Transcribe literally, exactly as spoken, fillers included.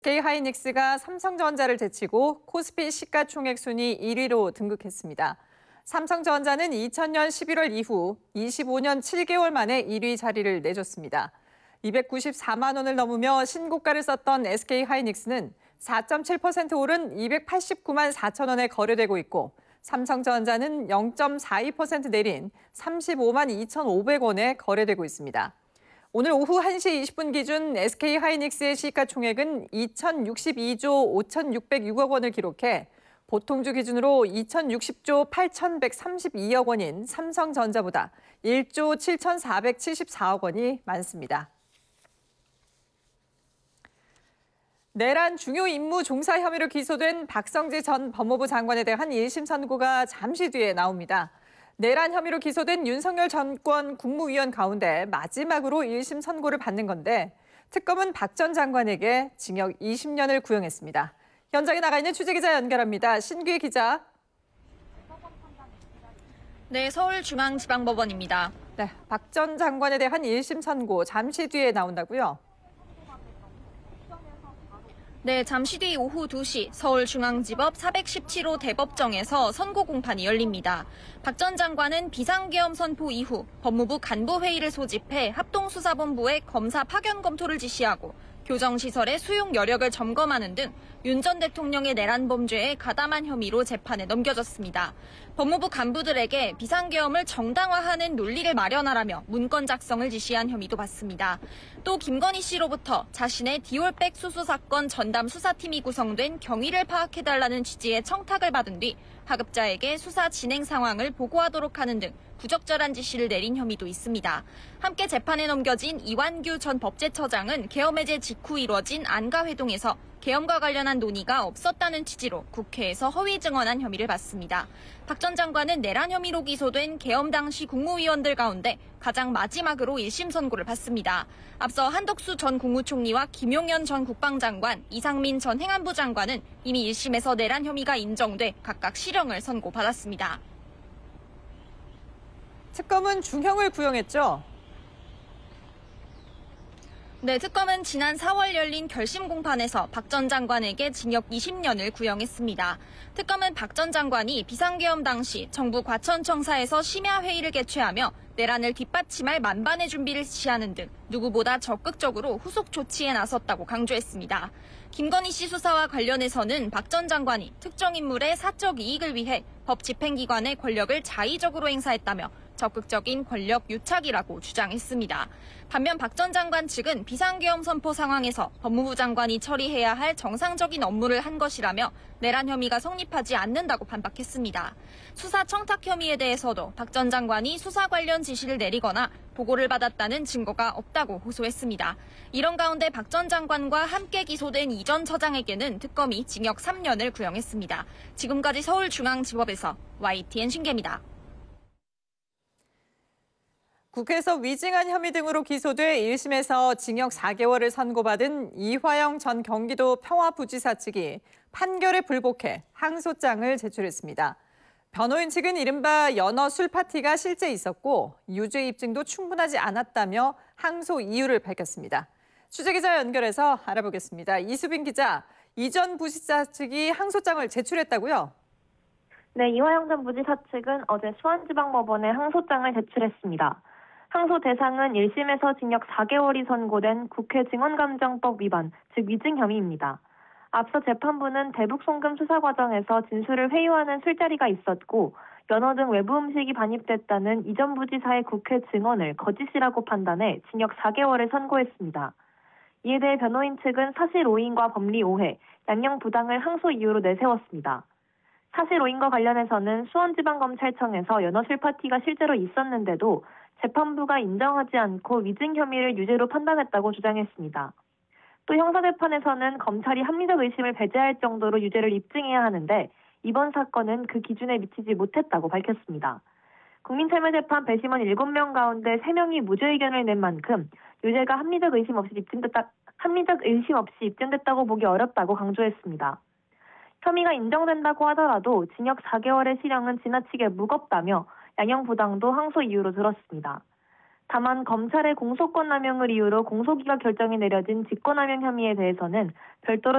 에스케이하이닉스가 삼성전자를 제치고 코스피 시가총액 순위 일 위로 등극했습니다. 삼성전자는 이천 년 십일월 이후 이십오 년 칠 개월 만에 일 위 자리를 내줬습니다. 이백구십사만 원을 넘으며 신고가를 썼던 에스케이하이닉스는 사 점 칠 퍼센트 오른 이백팔십구만 사천 원에 거래되고 있고, 삼성전자는 영 점 사이 퍼센트 내린 삼십오만 이천오백 원에 거래되고 있습니다. 오늘 오후 한 시 이십 분 기준 에스케이하이닉스의 시가총액은 이천육십이조 오천육백육억 원을 기록해 보통주 기준으로 이천육십조 팔천백삼십이억 원인 삼성전자보다 일조 칠천사백칠십사억 원이 많습니다. 내란 중요 임무 종사 혐의로 기소된 박성지 전 법무부 장관에 대한 일 심 선고가 잠시 뒤에 나옵니다. 내란 혐의로 기소된 윤석열 정권 국무위원 가운데 마지막으로 일 심 선고를 받는 건데, 특검은 박 전 장관에게 징역 이십 년을 구형했습니다. 현장에 나가 있는 취재기자 연결합니다. 신규 기자. 네, 서울중앙지방법원입니다. 네, 박 전 장관에 대한 일 심 선고 잠시 뒤에 나온다고요? 네, 잠시 뒤 오후 두 시 서울중앙지법 사백십칠 호 대법정에서 선고 공판이 열립니다. 박 전 장관은 비상계엄 선포 이후 법무부 간부회의를 소집해 합동수사본부에 검사 파견 검토를 지시하고 교정시설의 수용 여력을 점검하는 등 윤 전 대통령의 내란 범죄에 가담한 혐의로 재판에 넘겨졌습니다. 법무부 간부들에게 비상계엄을 정당화하는 논리를 마련하라며 문건 작성을 지시한 혐의도 받습니다. 또 김건희 씨로부터 자신의 디올백 수수 사건 전담 수사팀이 구성된 경위를 파악해달라는 취지의 청탁을 받은 뒤 하급자에게 수사 진행 상황을 보고하도록 하는 등 부적절한 지시를 내린 혐의도 있습니다. 함께 재판에 넘겨진 이완규 전 법제처장은 계엄 해제 직후 이뤄진 안가회동에서 계엄과 관련한 논의가 없었다는 취지로 국회에서 허위 증언한 혐의를 받습니다. 박 전 장관은 내란 혐의로 기소된 계엄 당시 국무위원들 가운데 가장 마지막으로 일 심 선고를 받습니다. 앞서 한덕수 전 국무총리와 김용현 전 국방장관, 이상민 전 행안부 장관은 이미 일 심에서 내란 혐의가 인정돼 각각 실형을 선고받았습니다. 특검은 중형을 구형했죠? 네, 특검은 지난 사월 열린 결심 공판에서 박 전 장관에게 징역 이십 년을 구형했습니다. 특검은 박 전 장관이 비상계엄 당시 정부 과천청사에서 심야 회의를 개최하며 내란을 뒷받침할 만반의 준비를 지시하는 등 누구보다 적극적으로 후속 조치에 나섰다고 강조했습니다. 김건희 씨 수사와 관련해서는 박 전 장관이 특정 인물의 사적 이익을 위해 법 집행기관의 권력을 자의적으로 행사했다며 적극적인 권력 유착이라고 주장했습니다. 반면 박 전 장관 측은 비상계엄 선포 상황에서 법무부 장관이 처리해야 할 정상적인 업무를 한 것이라며 내란 혐의가 성립하지 않는다고 반박했습니다. 수사 청탁 혐의에 대해서도 박 전 장관이 수사 관련 지시를 내리거나 보고를 받았다는 증거가 없다고 호소했습니다. 이런 가운데 박 전 장관과 함께 기소된 이 전 처장에게는 특검이 징역 삼 년을 구형했습니다. 지금까지 서울중앙지법에서 와이티엔 신계입니다. 국회에서 위증한 혐의 등으로 기소돼 일 심에서 징역 사 개월을 선고받은 이화영 전 경기도 평화부지사 측이 판결에 불복해 항소장을 제출했습니다. 변호인 측은 이른바 연어 술 파티가 실제 있었고 유죄 입증도 충분하지 않았다며 항소 이유를 밝혔습니다. 취재기자 연결해서 알아보겠습니다. 이수빈 기자, 이 전 부지사 측이 항소장을 제출했다고요? 네, 이화영 전 부지사 측은 어제 수원지방법원에 항소장을 제출했습니다. 항소 대상은 일 심에서 징역 사 개월이 선고된 국회 증언감정법 위반, 즉 위증 혐의입니다. 앞서 재판부는 대북 송금 수사 과정에서 진술을 회유하는 술자리가 있었고 연어 등 외부 음식이 반입됐다는 이 전 부지사의 국회 증언을 거짓이라고 판단해 징역 사 개월을 선고했습니다. 이에 대해 변호인 측은 사실 오인과 법리 오해, 양형 부당을 항소 이유로 내세웠습니다. 사실 오인과 관련해서는 수원지방검찰청에서 연어 술 파티가 실제로 있었는데도 재판부가 인정하지 않고 위증 혐의를 유죄로 판단했다고 주장했습니다. 또 형사재판에서는 검찰이 합리적 의심을 배제할 정도로 유죄를 입증해야 하는데 이번 사건은 그 기준에 미치지 못했다고 밝혔습니다. 국민참여재판 배심원 일곱 명 가운데 세 명이 무죄 의견을 낸 만큼 유죄가 합리적 의심 없이 입증됐다, 합리적 의심 없이 입증됐다고 보기 어렵다고 강조했습니다. 혐의가 인정된다고 하더라도 징역 사 개월의 실형은 지나치게 무겁다며 양형 부당도 항소 이유로 들었습니다. 다만 검찰의 공소권 남용을 이유로 공소기각 결정이 내려진 직권남용 혐의에 대해서는 별도로